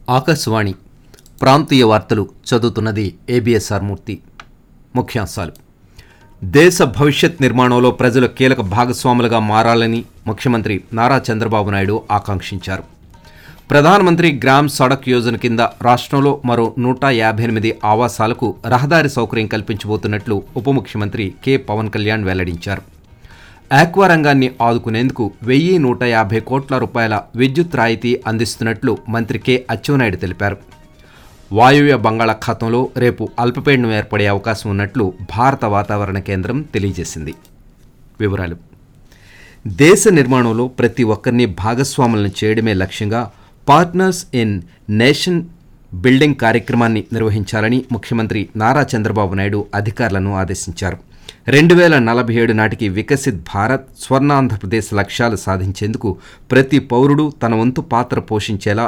ఆకాశవాణి ప్రాంతీయ వార్తలు చదువుతున్నది ఏబిఎస్ఆర్ మూర్తి. ముఖ్యాంశాలు: దేశ భవిష్యత్ నిర్మాణంలో ప్రజలు కీలక భాగస్వాములుగా మారాలని ముఖ్యమంత్రి నారా చంద్రబాబు నాయుడు ఆకాంక్షించారు. ప్రధానమంత్రి గ్రామ్ సడక్ యోజన కింద రాష్ట్రంలో మరో 158 ఆవాసాలకు రహదారి సౌకర్యం కల్పించబోతున్నట్లు ఉప ముఖ్యమంత్రి కె. పవన్ కళ్యాణ్ వెల్లడించారు. ఆక్వా రంగాన్ని ఆదుకునేందుకు 1,150 కోట్ల రూపాయల విద్యుత్ రాయితీ అందిస్తున్నట్లు మంత్రి కె. అచ్చెన్నాయుడు తెలిపారు. వాయువ్య బంగాళాఖాతంలో రేపు అల్పపీడనం ఏర్పడే అవకాశం ఉన్నట్లు భారత వాతావరణ కేంద్రం తెలియజేసింది. వివరాలు: దేశ నిర్మాణంలో ప్రతి ఒక్కరిని భాగస్వాములను చేయడమే లక్ష్యంగా పార్ట్నర్స్ ఇన్ నేషన్ బిల్డింగ్ కార్యక్రమాన్ని నిర్వహించాలని ముఖ్యమంత్రి నారా చంద్రబాబు నాయుడు అధికారులను ఆదేశించారు. 2047 నాటికి వికసిత్ భారత్, స్వర్ణాంధ్రప్రదేశ్ లక్ష్యాలు సాధించేందుకు ప్రతి పౌరుడు తన వంతు పాత్ర పోషించేలా